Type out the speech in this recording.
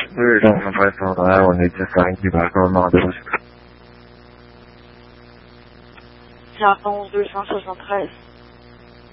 Oui, donc on répondra, on est déjà 5 qui va commander. C'est un 11 273.